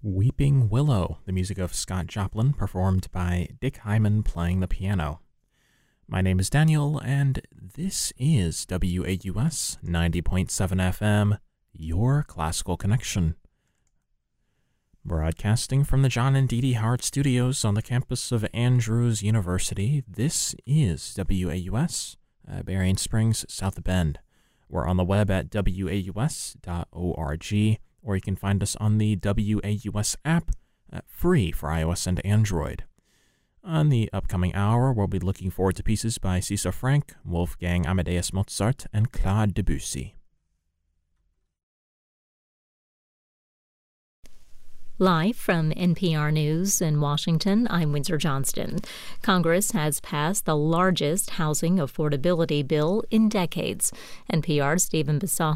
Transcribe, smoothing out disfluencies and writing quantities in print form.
Weeping Willow, the music of Scott Joplin, performed by Dick Hyman playing the piano. My name is Daniel, and this is WAUS 90.7 FM, your classical connection. Broadcasting from the John and Dee Dee Hart Studios on the campus of Andrews University, this is WAUS, Berrien Springs, South Bend. We're on the web at waus.org, or you can find us on the WAUS app, free for iOS and Android. On the upcoming hour, we'll be looking forward to pieces by César Franck, Wolfgang Amadeus Mozart, and Claude Debussy. Live from NPR News in Washington, I'm Windsor Johnston. Congress has passed the largest housing affordability bill in decades. NPR's Stephen Bassal